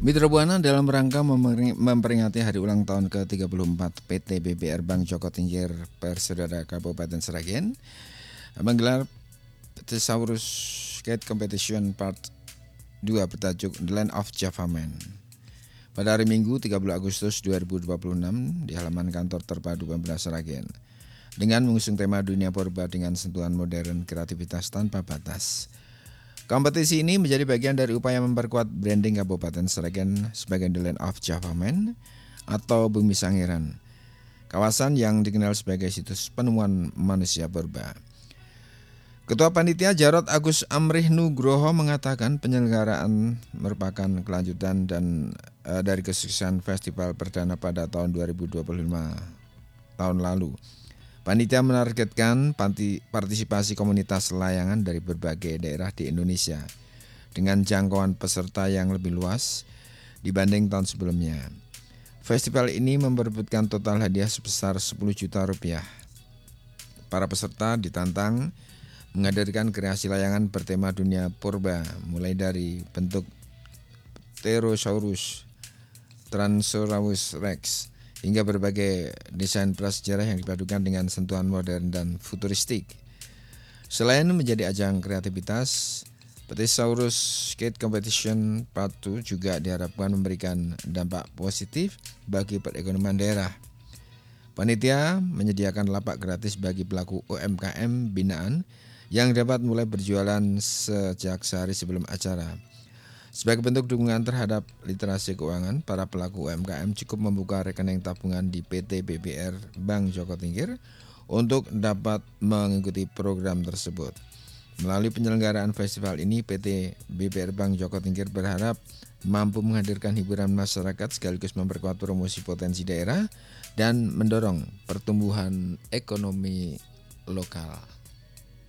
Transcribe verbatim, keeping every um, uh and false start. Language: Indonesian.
Mitra Buana dalam rangka memperingati hari ulang tahun ke tiga puluh empat P T B B R Bank Joko Tingkir Persaudaraan Kabupaten Sragen menggelar Thesaurus Skate Competition Part dua bertajuk The Land of Java Man pada hari Minggu tiga puluh Agustus dua ribu dua puluh enam di halaman kantor terpadu Pemda Sragen dengan mengusung tema dunia purba dengan sentuhan modern kreativitas tanpa batas. Kompetisi ini menjadi bagian dari upaya memperkuat branding Kabupaten Sragen sebagai The Land of Java Man atau Bumi Sangiran, kawasan yang dikenal sebagai situs penemuan manusia purba. Ketua Panitia Jarod Agus Amrih Nugroho mengatakan penyelenggaraan merupakan kelanjutan dan e, dari kesuksesan festival perdana pada tahun dua ribu dua puluh lima tahun lalu. Panitia menargetkan partisipasi komunitas layangan dari berbagai daerah di Indonesia dengan jangkauan peserta yang lebih luas dibanding tahun sebelumnya. Festival ini memperebutkan total hadiah sebesar sepuluh juta rupiah. Para peserta ditantang menghadirkan kreasi layangan bertema dunia purba, mulai dari bentuk Pterosaurus, Tyrannosaurus Rex, hingga berbagai desain prasejarah yang dipadukan dengan sentuhan modern dan futuristik. Selain menjadi ajang kreativitas, Thesaurus Skate Competition Part dua juga diharapkan memberikan dampak positif bagi perekonomian daerah. Panitia menyediakan lapak gratis bagi pelaku U M K M binaan yang dapat mulai berjualan sejak sehari sebelum acara. Sebagai bentuk dukungan terhadap literasi keuangan, para pelaku U M K M cukup membuka rekening tabungan di P T B B R Bank Joko Tingkir untuk dapat mengikuti program tersebut. Melalui penyelenggaraan festival ini, P T B B R Bank Joko Tingkir berharap mampu menghadirkan hiburan masyarakat sekaligus memperkuat promosi potensi daerah dan mendorong pertumbuhan ekonomi lokal.